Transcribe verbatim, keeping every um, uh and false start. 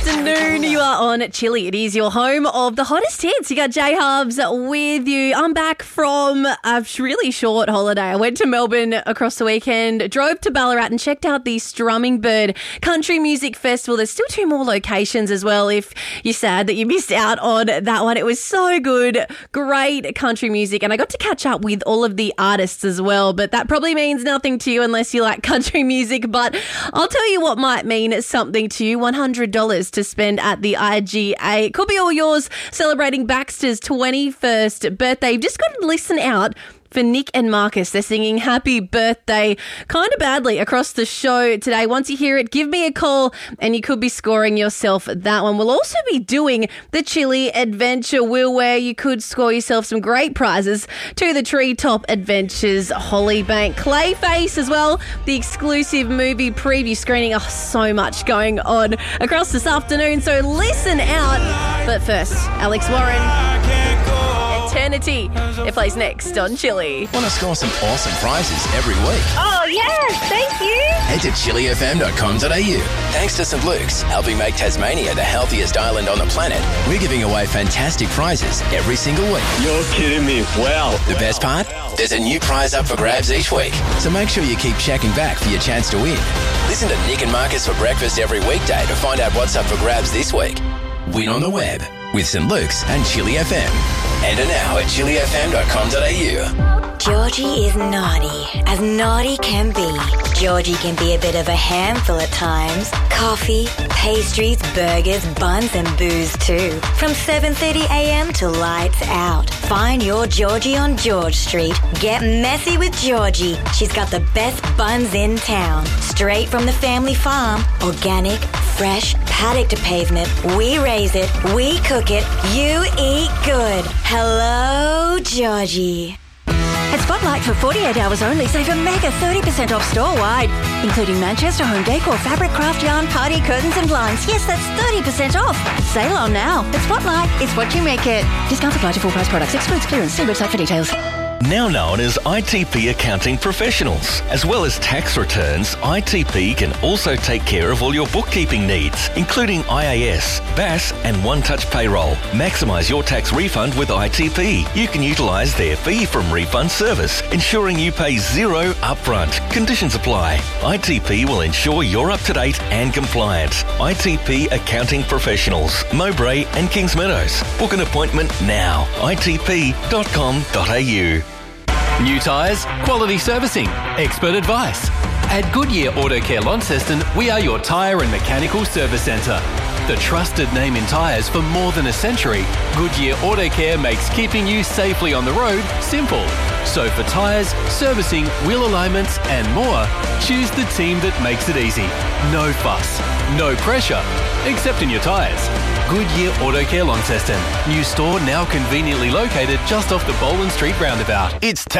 afternoon. You are on Chilli. It is your home of the hottest hits. You got J Hubs with you. I'm back from a really short holiday. I went to Melbourne across the weekend, drove to Ballarat and checked out the Strumming Bird Country Music Festival. There's still two more locations as well if you're sad that you missed out on that one. It was so good. Great country music. And I got to catch up with all of the artists as well. But that probably means nothing to you unless you like country music. But I'll tell you what might mean something to you. one hundred dollars to spend at the I G A. It could be all yours celebrating Baxter's twenty-first birthday. You've just got to listen out for Nick and Marcus. They're singing happy birthday kind of badly across the show today. Once you hear it, give me a call and you could be scoring yourself that one. We'll also be doing the Chilli Adventure Wheel where you could score yourself some great prizes to the Treetop Adventures Hollybank. Clayface as well, the exclusive movie preview screening. Oh, so much going on across this afternoon, so listen out. But first, Alex Warren, Eternity. It plays next on Chilli. Want to score some awesome prizes every week? Oh, yes, thank you. Head to chilli f m dot com dot a u. Thanks to Saint Luke's, helping make Tasmania the healthiest island on the planet, we're giving away fantastic prizes every single week. You're kidding me. Wow. The best part? There's a new prize up for grabs each week. So make sure you keep checking back for your chance to win. Listen to Nick and Marcus for breakfast every weekday to find out what's up for grabs this week. Win on the web with Saint Luke's and Chilli F M. Enter now at chilli f m dot com dot a u. Georgie is naughty, as naughty can be. Georgie can be a bit of a handful at times. Coffee, pastries, burgers, buns and booze too. From seven thirty a m to lights out. Find your Georgie on George Street. Get messy with Georgie. She's got the best buns in town. Straight from the family farm. Organic, fresh, paddock to pavement. We raise it, we cook it, you eat good. Hello, Georgie. At Spotlight for forty-eight hours only, save a mega thirty percent off store-wide, including Manchester home decor, fabric, craft yarn, party curtains and blinds. Yes, that's thirty percent off. Sale on now. At Spotlight, it's what you make it. Discounts apply to full price products. Excludes clearance. See website for details. Now known as I T P Accounting Professionals. As well as tax returns, I T P can also take care of all your bookkeeping needs, including I A S, B A S and One Touch Payroll. Maximise your tax refund with I T P. You can utilise their fee from refund service, ensuring you pay zero upfront. Conditions apply. I T P will ensure you're up to date and compliant. I T P Accounting Professionals, Mowbray and Kings Meadows. Book an appointment now. I T P dot com dot a u. New tyres, quality servicing, expert advice. At Goodyear Auto Care Launceston, we are your tyre and mechanical service centre. The trusted name in tyres for more than a century, Goodyear Auto Care makes keeping you safely on the road simple. So for tyres, servicing, wheel alignments and more, choose the team that makes it easy. No fuss, no pressure, except in your tyres. Goodyear Auto Care Launceston. New store now conveniently located just off the Boland Street roundabout. It's